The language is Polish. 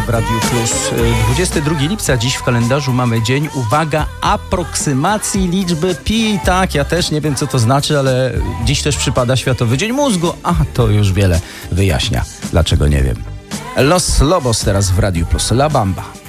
Radiu Plus. 22 lipca dziś w kalendarzu mamy dzień, uwaga, aproksymacji liczby pi. Tak, ja też nie wiem, co to znaczy, ale dziś też przypada Światowy Dzień Mózgu. A to już wiele wyjaśnia, dlaczego nie wiem. Los Lobos teraz w Radiu Plus. La Bamba.